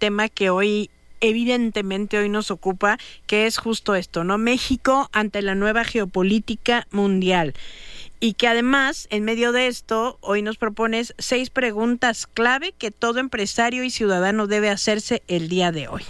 tema que evidentemente hoy nos ocupa, que es justo esto, ¿no? México ante la nueva geopolítica mundial. Y que además, en medio de esto, hoy nos propones 6 preguntas clave que todo empresario y ciudadano debe hacerse el día de hoy.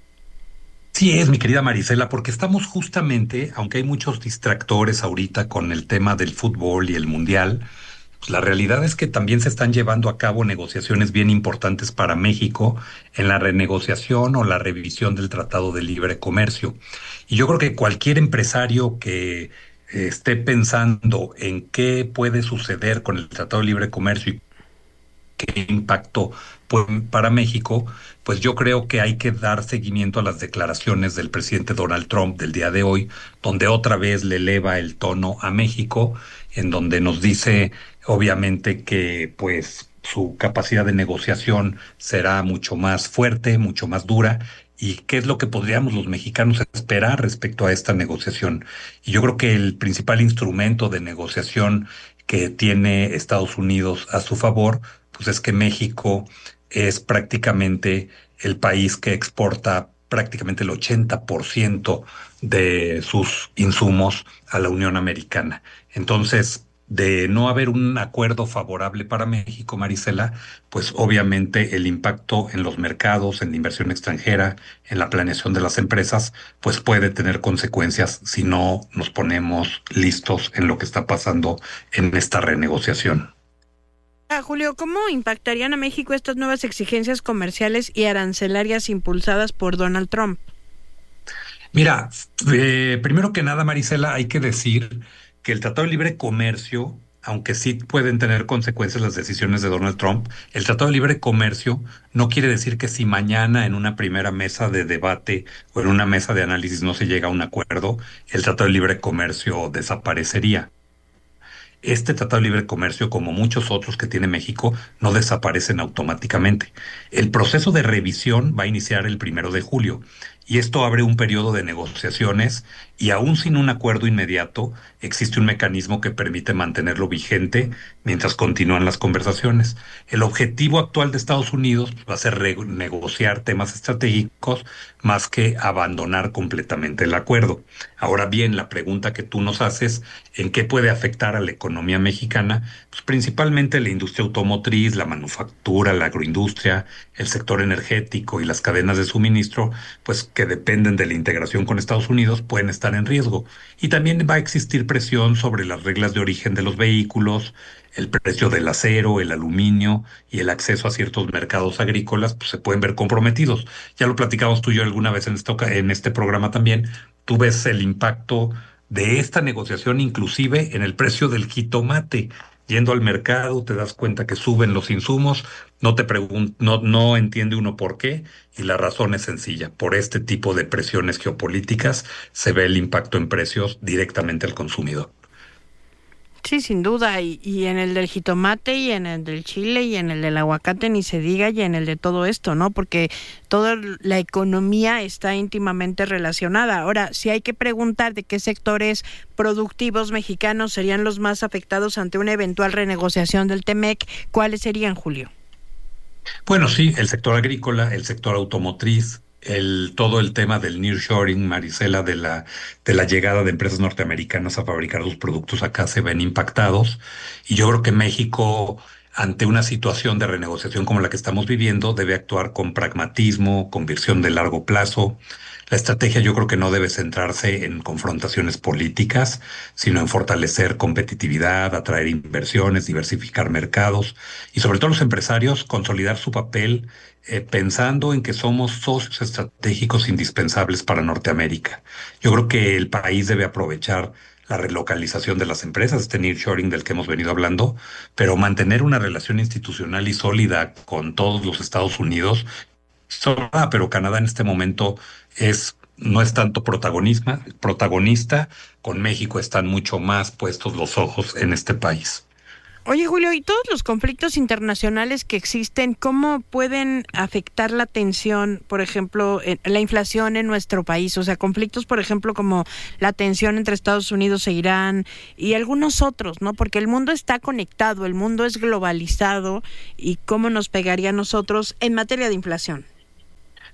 Sí es, mi querida Marisela, porque estamos justamente, aunque hay muchos distractores ahorita con el tema del fútbol y el mundial, pues la realidad es que también se están llevando a cabo negociaciones bien importantes para México en la renegociación o la revisión del Tratado de Libre Comercio. Y yo creo que cualquier empresario que esté pensando en qué puede suceder con el Tratado de Libre Comercio y qué impacto para México, pues yo creo que hay que dar seguimiento a las declaraciones del presidente Donald Trump del día de hoy, donde otra vez le eleva el tono a México, en donde nos dice obviamente que pues su capacidad de negociación será mucho más fuerte, mucho más dura. ¿Y qué es lo que podríamos los mexicanos esperar respecto a esta negociación? Y yo creo que el principal instrumento de negociación que tiene Estados Unidos a su favor, pues es que México es prácticamente el país que exporta prácticamente el 80% de sus insumos a la Unión Americana. Entonces, de no haber un acuerdo favorable para México, Marisela, pues obviamente el impacto en los mercados, en la inversión extranjera, en la planeación de las empresas, pues puede tener consecuencias si no nos ponemos listos en lo que está pasando en esta renegociación. Julio, ¿cómo impactarían a México estas nuevas exigencias comerciales y arancelarias impulsadas por Donald Trump? Mira, primero que nada, Marisela, hay que decir que el Tratado de Libre Comercio, aunque sí pueden tener consecuencias las decisiones de Donald Trump, el Tratado de Libre Comercio no quiere decir que si mañana en una primera mesa de debate o en una mesa de análisis no se llega a un acuerdo, el Tratado de Libre Comercio desaparecería. Este Tratado de Libre Comercio, como muchos otros que tiene México, no desaparecen automáticamente. El proceso de revisión va a iniciar el 1 de julio y esto abre un periodo de negociaciones y aún sin un acuerdo inmediato, existe un mecanismo que permite mantenerlo vigente mientras continúan las conversaciones. El objetivo actual de Estados Unidos va a ser negociar temas estratégicos más que abandonar completamente el acuerdo. Ahora bien, la pregunta que tú nos haces, ¿en qué puede afectar a la economía mexicana? Pues principalmente la industria automotriz, la manufactura, la agroindustria, el sector energético y las cadenas de suministro, pues que dependen de la integración con Estados Unidos, pueden estar en riesgo. Y también va a existir presión sobre las reglas de origen de los vehículos, el precio del acero, el aluminio y el acceso a ciertos mercados agrícolas, pues se pueden ver comprometidos. Ya lo platicamos tú y yo alguna vez en este programa también. Tú ves el impacto de esta negociación inclusive en el precio del jitomate. Yendo al mercado, te das cuenta que suben los insumos, no entiende uno por qué, y la razón es sencilla. Por este tipo de presiones geopolíticas se ve el impacto en precios directamente al consumidor. Sí, sin duda, y en el del jitomate, y en el del chile, y en el del aguacate ni se diga, y en el de todo esto, ¿no? Porque toda la economía está íntimamente relacionada. Ahora, si hay que preguntar de qué sectores productivos mexicanos serían los más afectados ante una eventual renegociación del TEMEC, ¿cuáles serían, Julio? Bueno, sí, el sector agrícola, el sector automotriz, todo el tema del nearshoring, Marisela, de la llegada de empresas norteamericanas a fabricar sus productos acá se ven impactados. Y yo creo que México, ante una situación de renegociación como la que estamos viviendo, debe actuar con pragmatismo, con visión de largo plazo. La estrategia yo creo que no debe centrarse en confrontaciones políticas, sino en fortalecer competitividad, atraer inversiones, diversificar mercados y sobre todo los empresarios consolidar su papel pensando en que somos socios estratégicos indispensables para Norteamérica. Yo creo que el país debe aprovechar la relocalización de las empresas, este nearshoring del que hemos venido hablando, pero mantener una relación institucional y sólida con todos los Estados Unidos. Pero Canadá en este momento no es tanto protagonista, con México están mucho más puestos los ojos en este país. Oye, Julio, ¿y todos los conflictos internacionales que existen, cómo pueden afectar la tensión, por ejemplo, la inflación en nuestro país? O sea, conflictos, por ejemplo, como la tensión entre Estados Unidos e Irán y algunos otros, ¿no? Porque el mundo está conectado, el mundo es globalizado, ¿y cómo nos pegaría a nosotros en materia de inflación?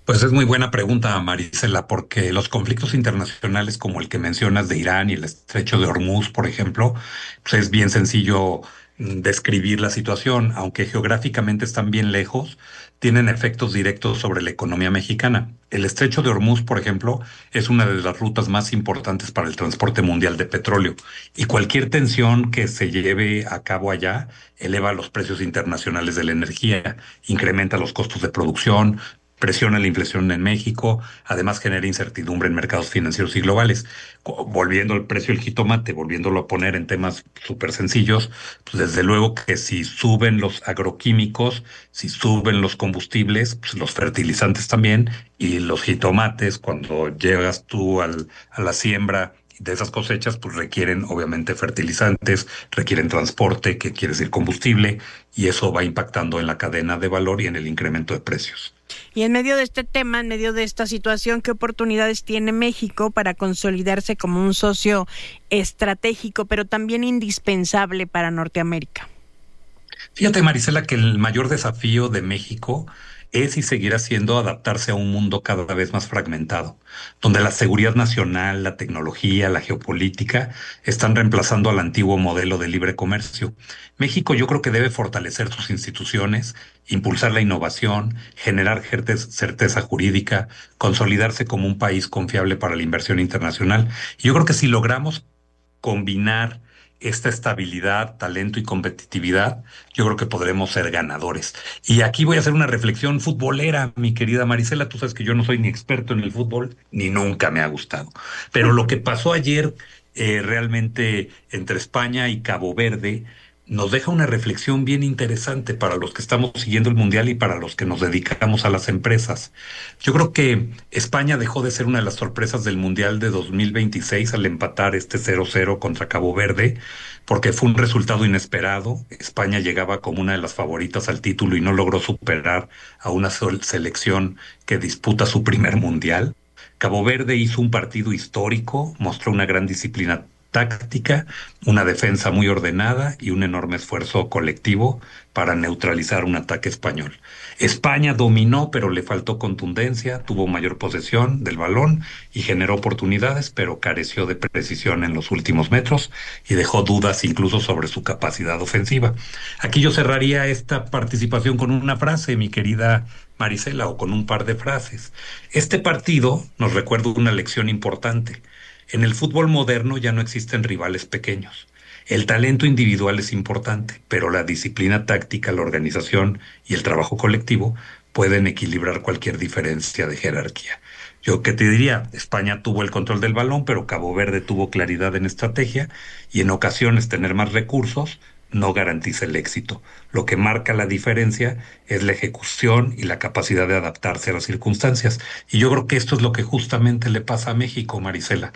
Pues es muy buena pregunta, Marisela, porque los conflictos internacionales como el que mencionas de Irán y el estrecho de Hormuz, por ejemplo, pues es bien sencillo describir la situación, aunque geográficamente están bien lejos, tienen efectos directos sobre la economía mexicana. El estrecho de Hormuz, por ejemplo, es una de las rutas más importantes para el transporte mundial de petróleo y cualquier tensión que se lleve a cabo allá eleva los precios internacionales de la energía, incrementa los costos de producción, presiona la inflación en México, además genera incertidumbre en mercados financieros y globales. Volviendo al precio del jitomate, volviéndolo a poner en temas súper sencillos, pues desde luego que si suben los agroquímicos, si suben los combustibles, pues los fertilizantes también, y los jitomates, cuando llegas tú a la siembra de esas cosechas, pues requieren obviamente fertilizantes, requieren transporte, que quiere decir combustible, y eso va impactando en la cadena de valor y en el incremento de precios. Y en medio de este tema, en medio de esta situación, ¿qué oportunidades tiene México para consolidarse como un socio estratégico, pero también indispensable para Norteamérica? Fíjate, Marisela, que el mayor desafío de México es y seguirá siendo adaptarse a un mundo cada vez más fragmentado, donde la seguridad nacional, la tecnología, la geopolítica están reemplazando al antiguo modelo de libre comercio. México yo creo que debe fortalecer sus instituciones, impulsar la innovación, generar certeza jurídica, consolidarse como un país confiable para la inversión internacional. Y yo creo que si logramos combinar esta estabilidad, talento y competitividad, yo creo que podremos ser ganadores. Y aquí voy a hacer una reflexión futbolera, mi querida Marisela. Tú sabes que yo no soy ni experto en el fútbol, ni nunca me ha gustado. Pero lo que pasó ayer realmente entre España y Cabo Verde nos deja una reflexión bien interesante para los que estamos siguiendo el Mundial y para los que nos dedicamos a las empresas. Yo creo que España dejó de ser una de las sorpresas del Mundial de 2026 al empatar este 0-0 contra Cabo Verde, porque fue un resultado inesperado. España llegaba como una de las favoritas al título y no logró superar a una selección que disputa su primer Mundial. Cabo Verde hizo un partido histórico, mostró una gran disciplina táctica, una defensa muy ordenada y un enorme esfuerzo colectivo para neutralizar un ataque español. España dominó, pero le faltó contundencia, tuvo mayor posesión del balón y generó oportunidades, pero careció de precisión en los últimos metros y dejó dudas incluso sobre su capacidad ofensiva. Aquí yo cerraría esta participación con una frase, mi querida Marisela, o con un par de frases. Este partido nos recuerda una lección importante. En el fútbol moderno ya no existen rivales pequeños. El talento individual es importante, pero la disciplina táctica, la organización y el trabajo colectivo pueden equilibrar cualquier diferencia de jerarquía. Yo qué te diría, España tuvo el control del balón, pero Cabo Verde tuvo claridad en estrategia y en ocasiones tener más recursos no garantiza el éxito. Lo que marca la diferencia es la ejecución y la capacidad de adaptarse a las circunstancias. Y yo creo que esto es lo que justamente le pasa a México, Marisela.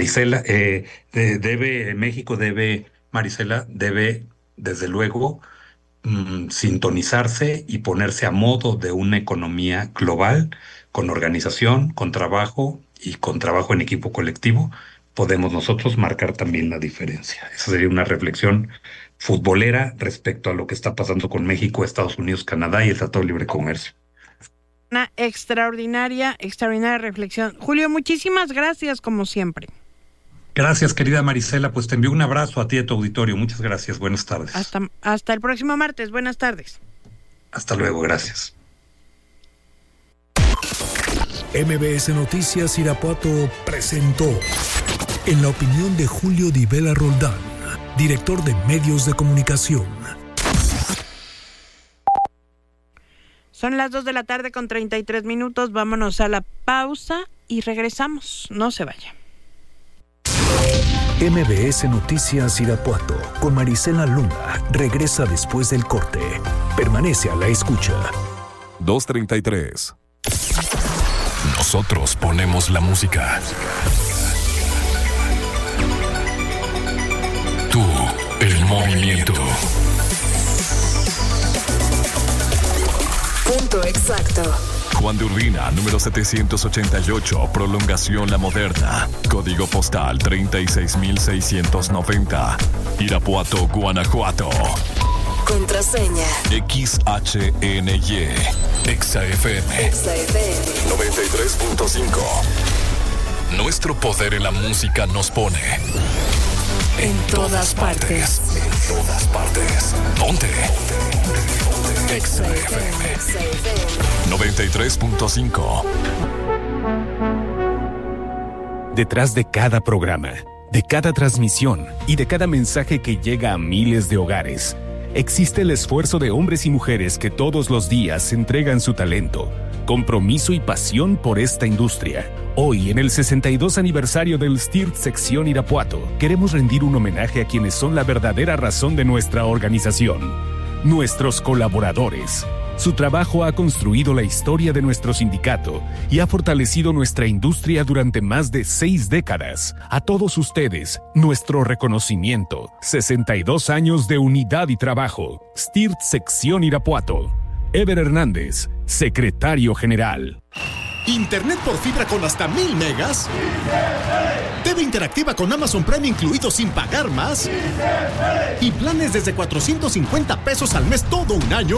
Marisela debe, desde luego, sintonizarse y ponerse a modo de una economía global, con organización, con trabajo y con trabajo en equipo colectivo. Podemos nosotros marcar también la diferencia. Esa sería una reflexión futbolera respecto a lo que está pasando con México, Estados Unidos, Canadá y el Tratado de Libre Comercio. Una extraordinaria reflexión. Julio, muchísimas gracias como siempre. Gracias, querida Marisela. Pues te envío un abrazo a ti y a tu auditorio. Muchas gracias. Buenas tardes. Hasta el próximo martes. Buenas tardes. Hasta luego. Gracias. MBS Noticias Irapuato presentó En la opinión de Julio Di Vela Roldán, director de Medios de Comunicación. Son las 2:33 p.m. Vámonos a la pausa y regresamos. No se vaya. MBS Noticias Irapuato con Marisela Luna regresa después del corte. Permanece a la escucha. 2:33. Nosotros ponemos la música. Tú, el movimiento. Punto exacto. Juan de Urbina, número 788, Prolongación La Moderna. Código postal 36690. Irapuato, Guanajuato. Contraseña XHNY. EXA-FM. XFM 93.5. Nuestro poder en la música nos pone en todas partes. En todas partes. Ponte. Exa FM 93.5. Detrás de cada programa, de cada transmisión y de cada mensaje que llega a miles de hogares, existe el esfuerzo de hombres y mujeres que todos los días entregan su talento, compromiso y pasión por esta industria. Hoy, en el 62 aniversario del STIRT Sección Irapuato, queremos rendir un homenaje a quienes son la verdadera razón de nuestra organización, nuestros colaboradores. Su trabajo ha construido la historia de nuestro sindicato y ha fortalecido nuestra industria durante más de 6 décadas. A todos ustedes, nuestro reconocimiento. 62 años de unidad y trabajo. STIRT Sección Irapuato. Ever Hernández, secretario general. Internet por fibra con hasta 1000 megas. TV interactiva con Amazon Prime incluido sin pagar más. Y planes desde 450 pesos al mes todo un año.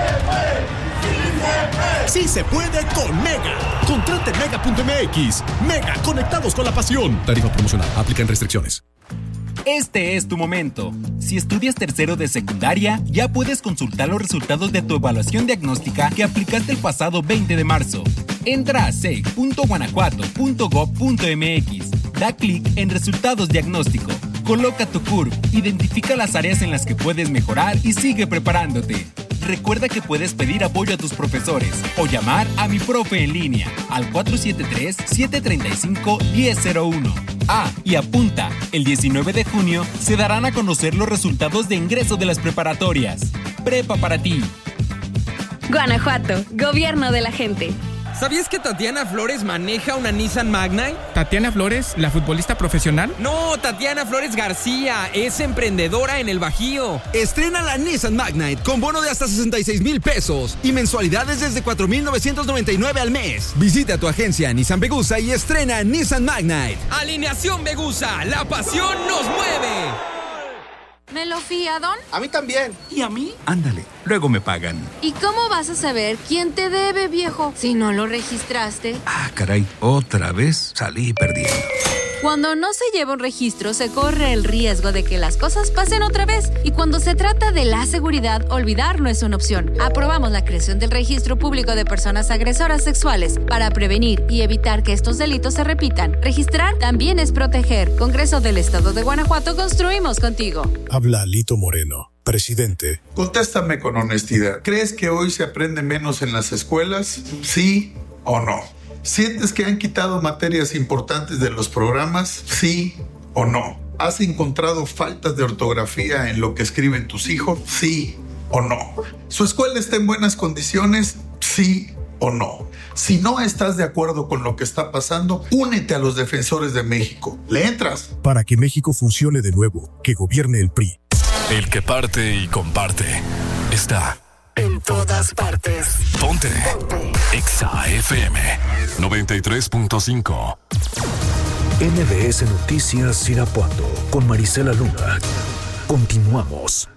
Sí se puede con Mega. Contrate Mega.mx. Mega, conectados con la pasión. Tarifa promocional. Aplican restricciones. Este es tu momento. Si estudias tercero de secundaria, ya puedes consultar los resultados de tu evaluación diagnóstica que aplicaste el pasado 20 de marzo. Entra a sec.guanajuato.gov.mx. Da clic en Resultados Diagnóstico. Coloca tu CURP, identifica las áreas en las que puedes mejorar y sigue preparándote. Recuerda que puedes pedir apoyo a tus profesores o llamar a Mi Profe en línea al 473-735-1001. Y apunta, el 19 de junio se darán a conocer los resultados de ingreso de las preparatorias. Prepa para ti. Guanajuato, gobierno de la gente. ¿Sabías que Tatiana Flores maneja una Nissan Magnite? ¿Tatiana Flores, la futbolista profesional? No, Tatiana Flores García, es emprendedora en el Bajío. Estrena la Nissan Magnite con bono de hasta 66,000 pesos y mensualidades desde 4,999 al mes. Visita tu agencia Nissan Vegusa y estrena Nissan Magnite. Alineación Vegusa, la pasión nos mueve. ¿Me lo fía, Don? A mí también. ¿Y a mí? Ándale, luego me pagan. ¿Y cómo vas a saber quién te debe, viejo, si no lo registraste? Ah, caray, otra vez salí perdiendo. Cuando no se lleva un registro, se corre el riesgo de que las cosas pasen otra vez. Y cuando se trata de la seguridad, olvidar no es una opción. Aprobamos la creación del Registro Público de Personas Agresoras Sexuales para prevenir y evitar que estos delitos se repitan. Registrar también es proteger. Congreso del Estado de Guanajuato, construimos contigo. Habla Alito Moreno, presidente. Contéstame con honestidad. ¿Crees que hoy se aprende menos en las escuelas? ¿Sí o no? ¿Sientes que han quitado materias importantes de los programas? ¿Sí o no? ¿Has encontrado faltas de ortografía en lo que escriben tus hijos? ¿Sí o no? ¿Su escuela está en buenas condiciones? ¿Sí o no? Si no estás de acuerdo con lo que está pasando, únete a los defensores de México. ¿Le entras? Para que México funcione de nuevo, que gobierne el PRI. El que parte y comparte está en todas partes. Ponte. Exa FM 93.5. MBS Noticias Irapuato con Marisela Luna. Continuamos.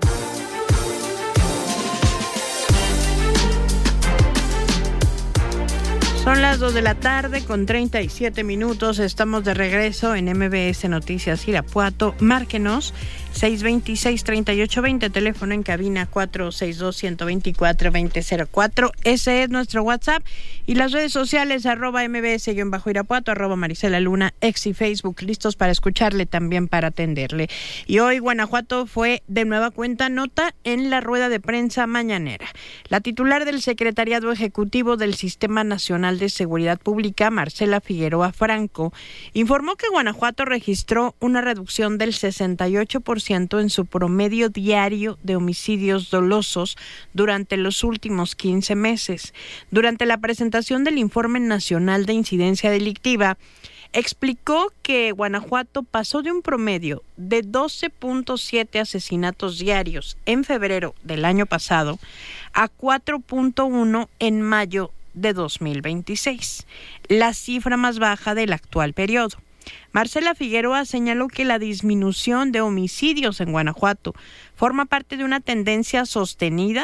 Son las 2 de la tarde con 37 minutos. Estamos de regreso en MBS Noticias Irapuato. Márquenos 626-3820, teléfono en cabina 462-124-2004. Ese es nuestro WhatsApp. Y las redes sociales, @MBS-Irapuato, @Marisela Luna, X y Facebook, listos para escucharle, también para atenderle. Y hoy Guanajuato fue de nueva cuenta nota en la rueda de prensa mañanera. La titular del Secretariado Ejecutivo del Sistema Nacional de Seguridad Pública, Marcela Figueroa Franco, informó que Guanajuato registró una reducción del 68% en su promedio diario de homicidios dolosos durante los últimos 15 meses. Durante la presentación del Informe Nacional de Incidencia Delictiva, explicó que Guanajuato pasó de un promedio de 12.7 asesinatos diarios en febrero del año pasado a 4.1 en mayo de 2026, la cifra más baja del actual periodo. Marcela Figueroa señaló que la disminución de homicidios en Guanajuato forma parte de una tendencia sostenida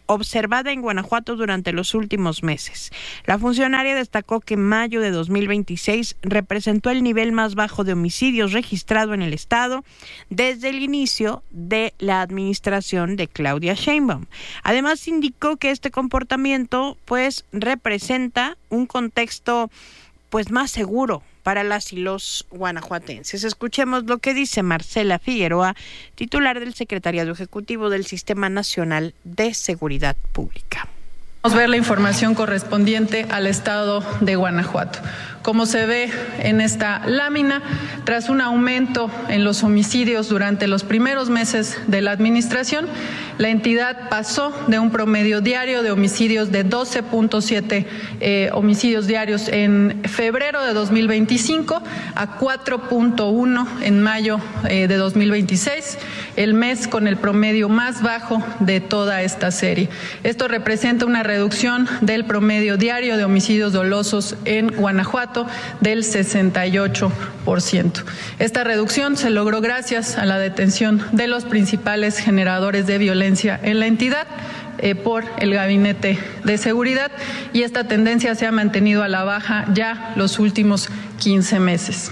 observada en Guanajuato durante los últimos meses. La funcionaria destacó que mayo de 2026 representó el nivel más bajo de homicidios registrado en el estado desde el inicio de la administración de Claudia Sheinbaum. Además, indicó que este comportamiento pues representa un contexto pues más seguro para las y los guanajuatenses. Escuchemos lo que dice Marcela Figueroa, titular del Secretariado Ejecutivo del Sistema Nacional de Seguridad Pública. Vamos a ver la información correspondiente al estado de Guanajuato. Como se ve en esta lámina, tras un aumento en los homicidios durante los primeros meses de la administración, la entidad pasó de un promedio diario de homicidios de 12.7 homicidios diarios en febrero de 2025 a 4.1 en mayo de 2026, el mes con el promedio más bajo de toda esta serie. Esto representa una reducción del promedio diario de homicidios dolosos en Guanajuato del 68%. Esta reducción se logró gracias a la detención de los principales generadores de violencia en la entidad por el Gabinete de Seguridad, y esta tendencia se ha mantenido a la baja ya los últimos 15 meses.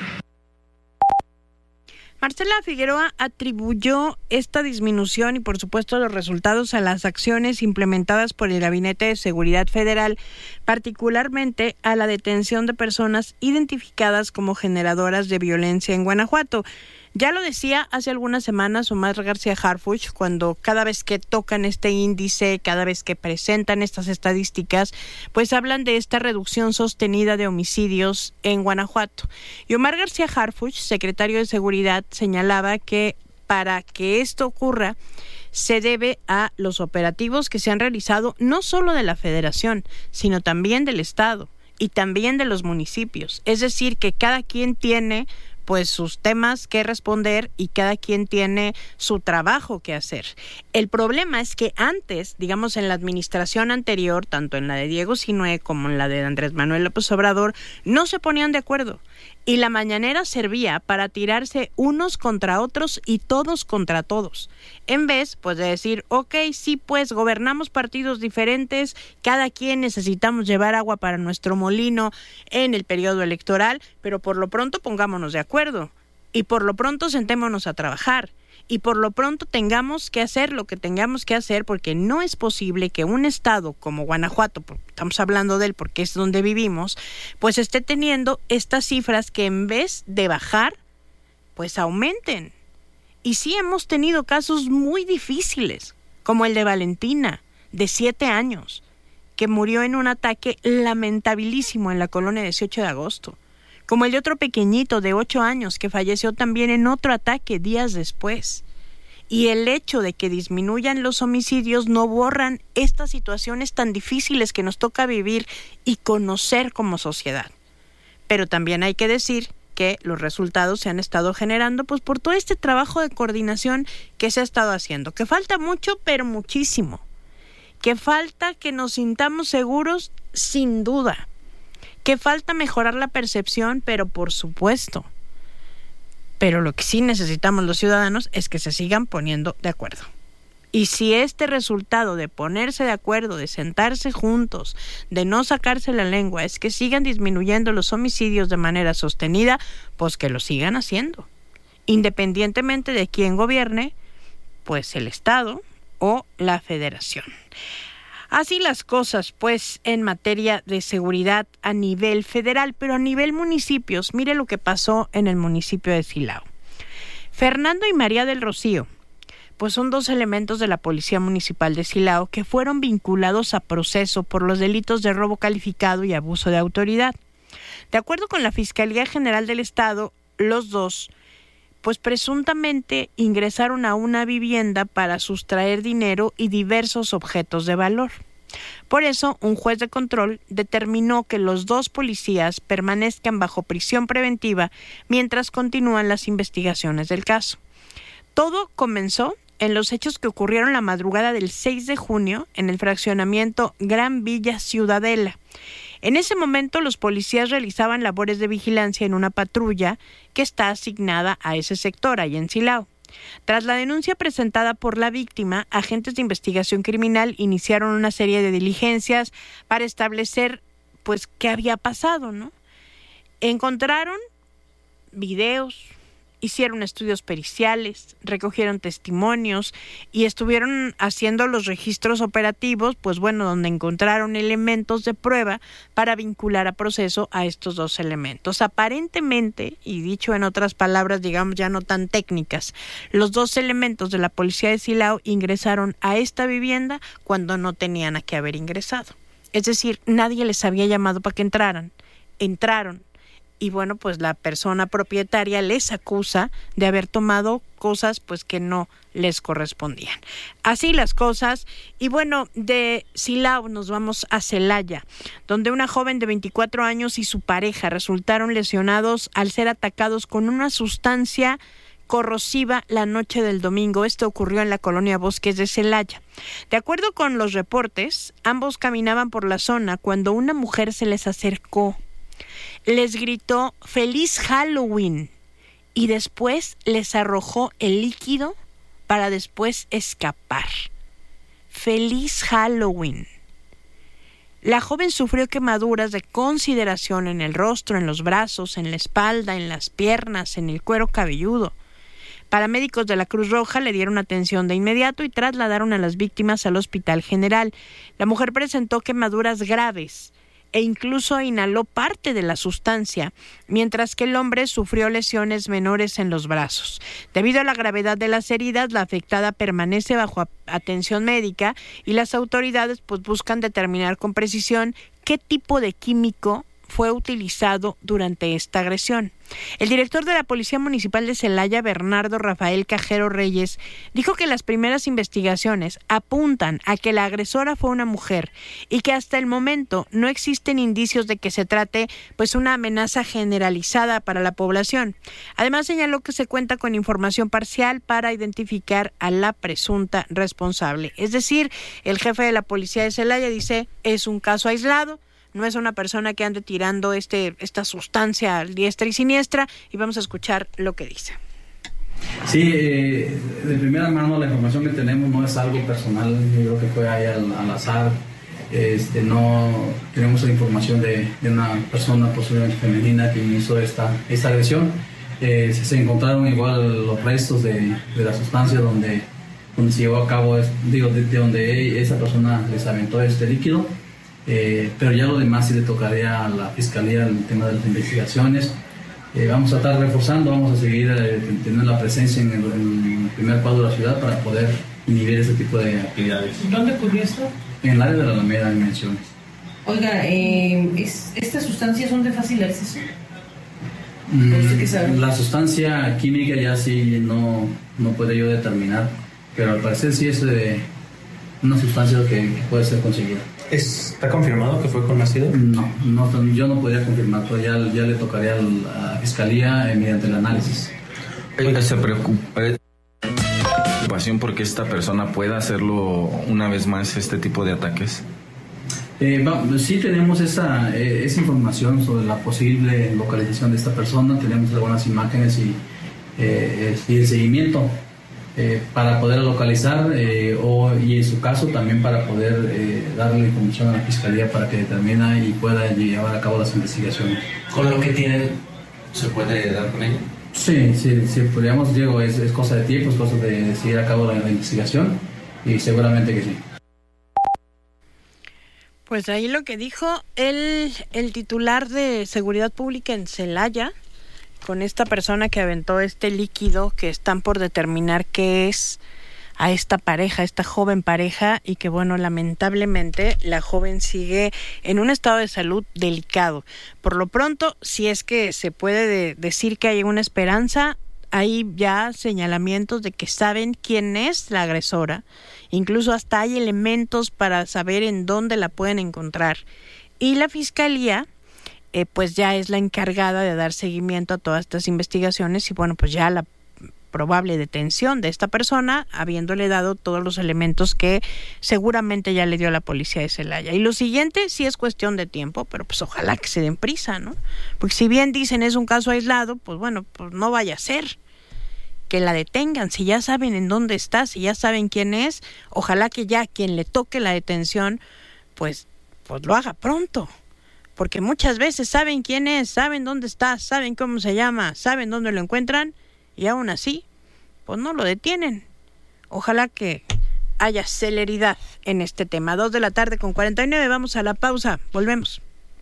Marcela Figueroa atribuyó esta disminución y, por supuesto, los resultados a las acciones implementadas por el Gabinete de Seguridad Federal, particularmente a la detención de personas identificadas como generadoras de violencia en Guanajuato. Ya lo decía hace algunas semanas Omar García Harfuch, cuando cada vez que tocan este índice, cada vez que presentan estas estadísticas, pues hablan de esta reducción sostenida de homicidios en Guanajuato. Y Omar García Harfuch, secretario de Seguridad, señalaba que para que esto ocurra se debe a los operativos que se han realizado no solo de la Federación, sino también del Estado y también de los municipios. Es decir, que cada quien tiene pues sus temas que responder y cada quien tiene su trabajo que hacer. El problema es que antes, digamos en la administración anterior, tanto en la de Diego Sinue como en la de Andrés Manuel López Obrador, no se ponían de acuerdo. Y la mañanera servía para tirarse unos contra otros y todos contra todos. En vez, pues, de decir, ok, sí, pues, gobernamos partidos diferentes, cada quien necesitamos llevar agua para nuestro molino en el periodo electoral, pero por lo pronto pongámonos de acuerdo. Y por lo pronto sentémonos a trabajar. Y por lo pronto tengamos que hacer lo que tengamos que hacer, porque no es posible que un estado como Guanajuato, estamos hablando de él porque es donde vivimos, pues esté teniendo estas cifras que en vez de bajar, pues aumenten. Y sí hemos tenido casos muy difíciles, como el de Valentina, de 7 años, que murió en un ataque lamentabilísimo en la colonia 18 de agosto. Como el de otro pequeñito de 8 años que falleció también en otro ataque días después. Y el hecho de que disminuyan los homicidios no borran estas situaciones tan difíciles que nos toca vivir y conocer como sociedad. Pero también hay que decir que los resultados se han estado generando pues por todo este trabajo de coordinación que se ha estado haciendo, que falta mucho, pero muchísimo. Que falta que nos sintamos seguros, sin duda. Que falta mejorar la percepción, pero por supuesto. Pero lo que sí necesitamos los ciudadanos es que se sigan poniendo de acuerdo. Y si este resultado de ponerse de acuerdo, de sentarse juntos, de no sacarse la lengua, es que sigan disminuyendo los homicidios de manera sostenida, pues que lo sigan haciendo. Independientemente de quién gobierne, pues el Estado o la Federación. Así las cosas, pues, en materia de seguridad a nivel federal, pero a nivel municipios, mire lo que pasó en el municipio de Silao. Fernando y María del Rocío, pues son 2 elementos de la Policía Municipal de Silao que fueron vinculados a proceso por los delitos de robo calificado y abuso de autoridad. De acuerdo con la Fiscalía General del Estado, los 2 pues presuntamente ingresaron a una vivienda para sustraer dinero y diversos objetos de valor. Por eso, un juez de control determinó que los 2 policías permanezcan bajo prisión preventiva mientras continúan las investigaciones del caso. Todo comenzó en los hechos que ocurrieron la madrugada del 6 de junio en el fraccionamiento Gran Villa Ciudadela. En ese momento, los policías realizaban labores de vigilancia en una patrulla que está asignada a ese sector, ahí en Silao. Tras la denuncia presentada por la víctima, agentes de investigación criminal iniciaron una serie de diligencias para establecer, pues, qué había pasado, ¿no? Encontraron videos, hicieron estudios periciales, recogieron testimonios y estuvieron haciendo los registros operativos, pues bueno, donde encontraron elementos de prueba para vincular a proceso a estos dos elementos. Aparentemente, y dicho en otras palabras, digamos ya no tan técnicas, los dos elementos de la policía de Silao ingresaron a esta vivienda cuando no tenían a qué haber ingresado. Es decir, nadie les había llamado para que entraran. Entraron. Y bueno, pues la persona propietaria les acusa de haber tomado cosas pues que no les correspondían. Así las cosas. Y bueno, de Silao nos vamos a Celaya, donde una joven de 24 años y su pareja resultaron lesionados al ser atacados con una sustancia corrosiva la noche del domingo. Esto ocurrió en la colonia Bosques de Celaya. De acuerdo con los reportes, ambos caminaban por la zona cuando una mujer se les acercó. Les gritó "¡Feliz Halloween!" y después les arrojó el líquido para después escapar. ¡Feliz Halloween! La joven sufrió quemaduras de consideración en el rostro, en los brazos, en la espalda, en las piernas, en el cuero cabelludo. Paramédicos de la Cruz Roja le dieron atención de inmediato y trasladaron a las víctimas al Hospital General. La mujer presentó quemaduras graves e incluso inhaló parte de la sustancia, mientras que el hombre sufrió lesiones menores en los brazos. Debido a la gravedad de las heridas, la afectada permanece bajo atención médica y las autoridades pues buscan determinar con precisión qué tipo de químico fue utilizado durante esta agresión. El director de la Policía Municipal de Celaya, Bernardo Rafael Cajero Reyes, dijo que las primeras investigaciones apuntan a que la agresora fue una mujer y que hasta el momento no existen indicios de que se trate pues una amenaza generalizada para la población. Además señaló que se cuenta con información parcial para identificar a la presunta responsable. Es decir, el jefe de la Policía de Celaya dice, es un caso aislado, no es una persona que ande tirando esta sustancia diestra y siniestra, y vamos a escuchar lo que dice. Sí, de primera mano la información que tenemos no es algo personal, yo creo que fue ahí al azar. No tenemos la información de una persona posiblemente femenina que hizo esta agresión. Se encontraron igual los restos de la sustancia donde se llevó a cabo, de donde esa persona les aventó este líquido. Pero ya lo demás sí le tocaría a la Fiscalía el tema de las investigaciones. Vamos a estar reforzando, vamos a seguir teniendo la presencia en el primer cuadro de la ciudad para poder inhibir ese tipo de actividades. ¿Dónde ocurrió esto? En el área de la Alameda, en Menciones. Oiga, ¿estas sustancias son de fácil acceso? La sustancia química ya sí no puede yo determinar, pero al parecer sí es una sustancia que puede ser conseguida. ¿Está confirmado que fue con ácido? No, yo no podría confirmar, pero ya le tocaría a la Fiscalía mediante el análisis. ¿Se preocupación porque esta persona pueda hacerlo una vez más, este tipo de ataques? Sí tenemos esa información sobre la posible localización de esta persona, tenemos algunas imágenes y el seguimiento para poder localizar y en su caso también para poder darle información a la Fiscalía para que determine y pueda llevar a cabo las investigaciones. ¿Con lo que tienen se puede dar con ella? Sí, podríamos, Diego, es cosa de tiempo, es cosa de seguir a cabo la investigación y seguramente que sí. Pues ahí lo que dijo el titular de Seguridad Pública en Celaya, con esta persona que aventó este líquido que están por determinar qué es a esta pareja, esta joven pareja, y que bueno, lamentablemente la joven sigue en un estado de salud delicado. Por lo pronto, si es que se puede decir que hay una esperanza, hay ya señalamientos de que saben quién es la agresora, incluso hasta hay elementos para saber en dónde la pueden encontrar. Y la Fiscalía pues ya es la encargada de dar seguimiento a todas estas investigaciones y bueno, pues ya la probable detención de esta persona, habiéndole dado todos los elementos que seguramente ya le dio la policía de Celaya. Y lo siguiente sí es cuestión de tiempo, pero pues ojalá que se den prisa, ¿no? Porque si bien dicen es un caso aislado, pues bueno, pues no vaya a ser. que la detengan. Si ya saben en dónde está, si ya saben quién es, ojalá que ya quien le toque la detención, pues lo haga pronto. Porque muchas veces saben quién es, saben dónde está, saben cómo se llama, saben dónde lo encuentran y aún así, pues no lo detienen. Ojalá que haya celeridad en este tema. 2:49 p.m, vamos a la pausa, volvemos.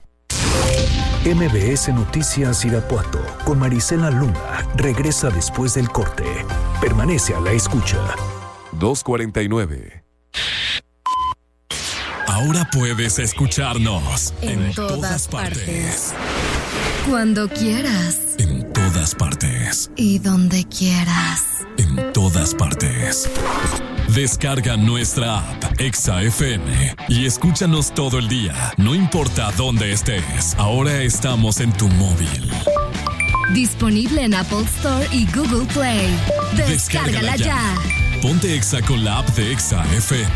MBS Noticias Irapuato con Marisela Luna regresa después del corte. Permanece a la escucha. 2:49. Ahora puedes escucharnos en todas partes. Cuando quieras. En todas partes. Y donde quieras. En todas partes. Descarga nuestra app Exa FM y escúchanos todo el día, no importa dónde estés. Ahora estamos en tu móvil. Disponible en Apple Store y Google Play. Descárgala ya. Ponte Exa con la app de Exa FM.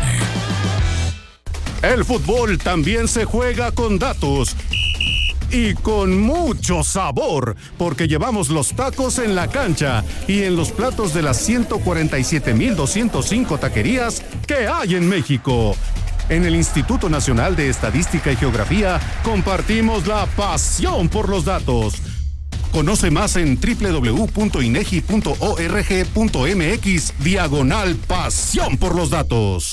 El fútbol también se juega con datos. Y con mucho sabor, porque llevamos los tacos en la cancha y en los platos de las 147,205 taquerías que hay en México. En el Instituto Nacional de Estadística y Geografía compartimos la pasión por los datos. Conoce más en www.inegi.org.mx/pasión por los datos.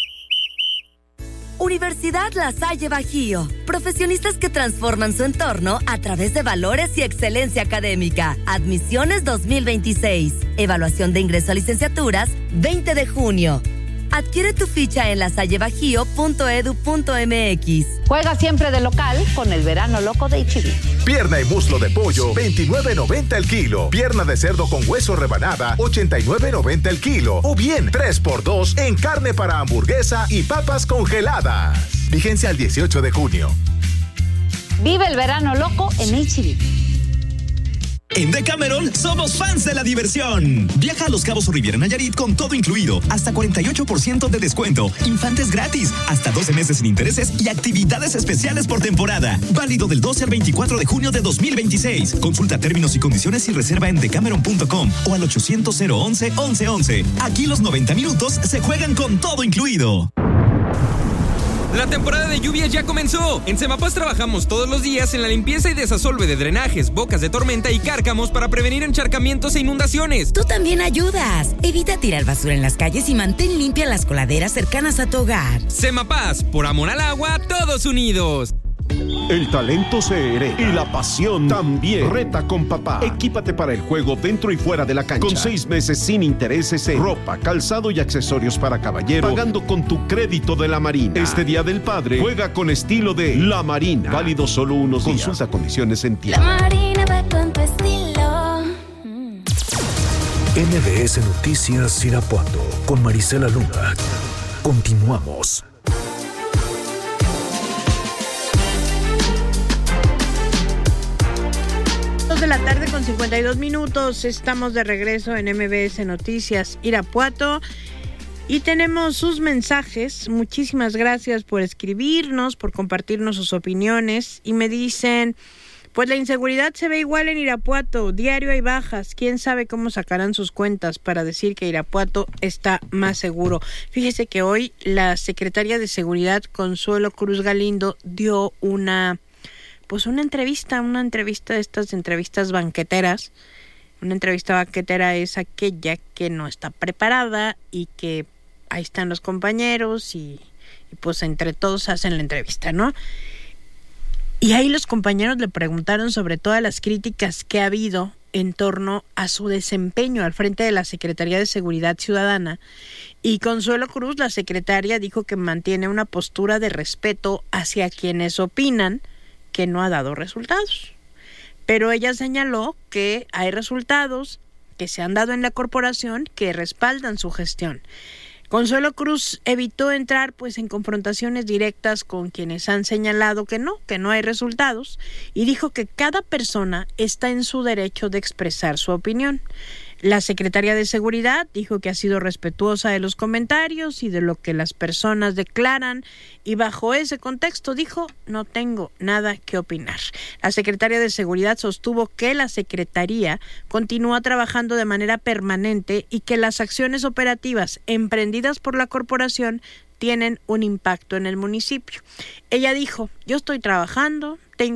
Universidad La Salle Bajío. Profesionistas que transforman su entorno a través de valores y excelencia académica. Admisiones 2026. Evaluación de ingreso a licenciaturas 20 de junio. Adquiere tu ficha en lasallebajío.edu.mx. Juega siempre de local con el verano loco de H-E-B. Pierna y muslo de pollo, $29.90 el kilo. Pierna de cerdo con hueso rebanada, $89.90 el kilo. O bien, 3x2 en carne para hamburguesa y papas congeladas. Vigencia al 18 de junio. Vive el verano loco en H-E-B. En Decameron somos fans de la diversión. Viaja a Los Cabos o Riviera Nayarit con todo incluido, hasta 48% de descuento, infantes gratis, hasta 12 meses sin intereses y actividades especiales por temporada. Válido del 12 al 24 de junio de 2026. Consulta términos y condiciones y reserva en decameron.com o al 800-011-1111. Aquí los 90 minutos se juegan con todo incluido. La temporada de lluvias ya comenzó. En Semapas trabajamos todos los días en la limpieza y desasolve de drenajes, bocas de tormenta y cárcamos para prevenir encharcamientos e inundaciones. Tú también ayudas. Evita tirar basura en las calles y mantén limpias las coladeras cercanas a tu hogar. Semapas, por amor al agua, todos unidos. El talento se hereda y la pasión también. Reta con papá. Equípate para el juego dentro y fuera de la cancha. Con 6 meses sin intereses en ropa, calzado y accesorios para caballero, pagando con tu crédito de La Marina. Este Día del Padre, juega con estilo de La Marina. Válido solo unos días. Consulta condiciones en tienda. La Marina va con tu estilo. MBS Noticias Irapuato con Marisela Luna. Continuamos. 2:52 p.m. Estamos de regreso en MBS Noticias Irapuato y tenemos sus mensajes. Muchísimas gracias por escribirnos, por compartirnos sus opiniones. Y me dicen, pues la inseguridad se ve igual en Irapuato, diario hay bajas. ¿Quién sabe cómo sacarán sus cuentas para decir que Irapuato está más seguro? Fíjese que hoy la secretaria de Seguridad, Consuelo Cruz Galindo, dio una entrevista de estas entrevistas banqueteras. Una entrevista banquetera es aquella que no está preparada y que ahí están los compañeros y pues entre todos hacen la entrevista, ¿no? Y ahí los compañeros le preguntaron sobre todas las críticas que ha habido en torno a su desempeño al frente de la Secretaría de Seguridad Ciudadana. Y Consuelo Cruz, la secretaria, dijo que mantiene una postura de respeto hacia quienes opinan que no ha dado resultados. Pero ella señaló que hay resultados que se han dado en la corporación que respaldan su gestión. Consuelo Cruz evitó entrar en confrontaciones directas con quienes han señalado que no hay resultados, y dijo que cada persona está en su derecho de expresar su opinión. La secretaria de Seguridad dijo que ha sido respetuosa de los comentarios y de lo que las personas declaran, y bajo ese contexto dijo: no tengo nada que opinar. La secretaria de Seguridad sostuvo que la Secretaría continúa trabajando de manera permanente y que las acciones operativas emprendidas por la corporación tienen un impacto en el municipio. Ella dijo: yo estoy trabajando, tengo